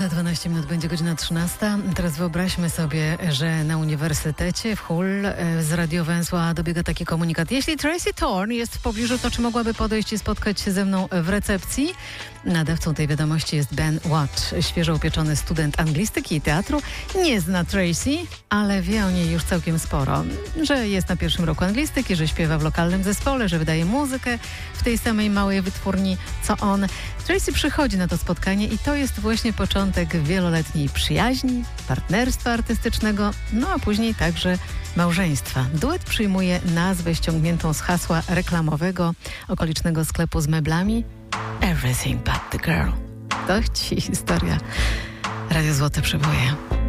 Za 12 minut będzie godzina 13. Teraz wyobraźmy sobie, że na uniwersytecie w Hull z radiowęzła dobiega taki komunikat. Jeśli Tracy Thorn jest w pobliżu, to czy mogłaby podejść i spotkać się ze mną w recepcji? Nadawcą tej wiadomości jest Ben Watt, świeżo upieczony student anglistyki i teatru. Nie zna Tracy, ale wie o niej już całkiem sporo. Że jest na pierwszym roku anglistyki, że śpiewa w lokalnym zespole, że wydaje muzykę w tej samej małej wytwórni co on. Tracy przychodzi na to spotkanie i to jest właśnie początek wieloletniej przyjaźni, partnerstwa artystycznego, no a później także małżeństwa. Duet przyjmuje nazwę ściągniętą z hasła reklamowego okolicznego sklepu z meblami Everything but the girl. To ci historia. Radio Złote Przeboje.